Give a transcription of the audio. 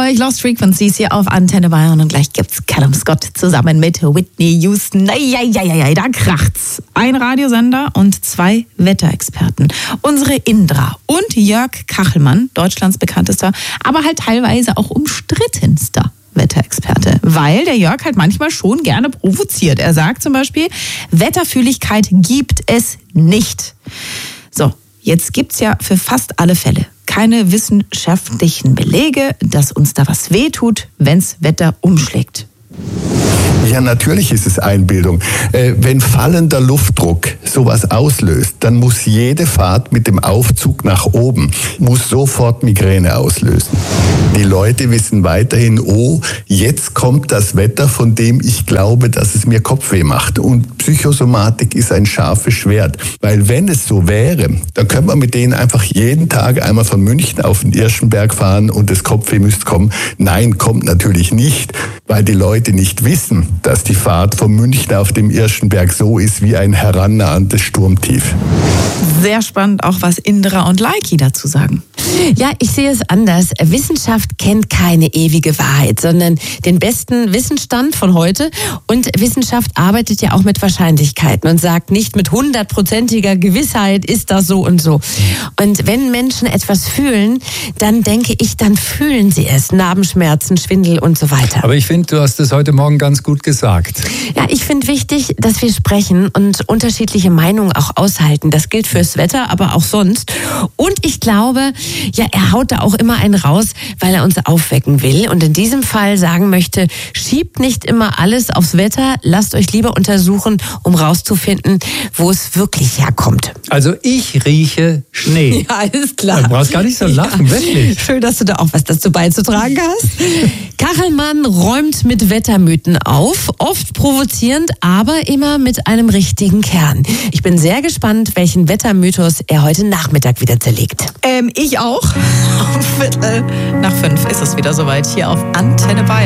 euch Lost Frequencies hier auf Antenne Bayern und gleich gibt's Callum Scott zusammen mit Whitney Houston. Da kracht's. Ein Radiosender und 2 Wetterexperten. Unsere Indra und Jörg Kachelmann, Deutschlands bekanntester, aber halt teilweise auch umstrittenster Wetterexperte, weil der Jörg halt manchmal schon gerne provoziert. Er sagt zum Beispiel, Wetterfühligkeit gibt es nicht. So, jetzt gibt's ja für fast alle Fälle keine wissenschaftlichen Belege, dass uns da was wehtut, wenn's Wetter umschlägt. Ja, natürlich ist es Einbildung. Wenn fallender Luftdruck sowas auslöst, dann muss jede Fahrt mit dem Aufzug nach oben, muss sofort Migräne auslösen. Die Leute wissen weiterhin, oh, jetzt kommt das Wetter, von dem ich glaube, dass es mir Kopfweh macht. Und Psychosomatik ist ein scharfes Schwert. Weil wenn es so wäre, dann könnte man mit denen einfach jeden Tag einmal von München auf den Irschenberg fahren und das Kopfweh müsste kommen. Nein, kommt natürlich nicht, weil die Leute nicht wissen, dass die Fahrt von München auf dem Irschenberg so ist wie ein herannahendes Sturmtief. Sehr spannend auch, was Indra und Laiki dazu sagen. Ja, ich sehe es anders. Wissenschaft kennt keine ewige Wahrheit, sondern den besten Wissensstand von heute. Und Wissenschaft arbeitet ja auch mit Wahrscheinlichkeiten und sagt nicht mit 100%iger Gewissheit ist das so und so. Und wenn Menschen etwas fühlen, dann denke ich, dann fühlen sie es. Narbenschmerzen, Schwindel und so weiter. Aber ich finde, du hast es heute Morgen ganz gut gesagt. Ja, ich finde wichtig, dass wir sprechen und unterschiedliche Meinungen auch aushalten. Das gilt fürs Wetter, aber auch sonst. Und ich glaube, ja, er haut da auch immer einen raus, weil er uns aufwecken will. Und in diesem Fall sagen möchte, schiebt nicht immer alles aufs Wetter, lasst euch lieber untersuchen, um rauszufinden, wo es wirklich herkommt. Also ich rieche Schnee. Ja, ist klar. Du brauchst gar nicht so lachen, wirklich. Schön, dass du da auch was dazu beizutragen hast. Kachelmann räumt mit Wettermythen auf, oft provozierend, aber immer mit einem richtigen Kern. Ich bin sehr gespannt, welchen Wettermythos er heute Nachmittag wieder zerlegt. Ich auch. Um 4:45 ist es wieder soweit hier auf Antenne Bayern.